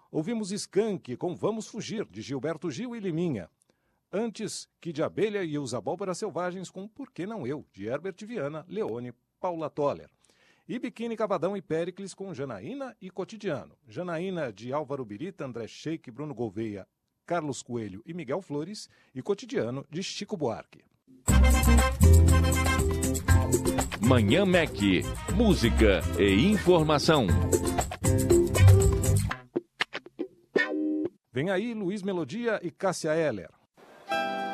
Ouvimos Skank com Vamos Fugir, de Gilberto Gil e Liminha. Antes, Kid Abelha e os Abóboras Selvagens com Por Que Não Eu, de Herbert Viana, Leone, Paula Toller. E Biquíni Cavadão e Péricles com Janaína e Cotidiano. Janaína de Álvaro Birita, André Sheik, Bruno Gouveia, Carlos Coelho e Miguel Flores. E Cotidiano de Chico Buarque. Manhã Mac, música e informação. Vem aí Luiz Melodia e Cássia Eller.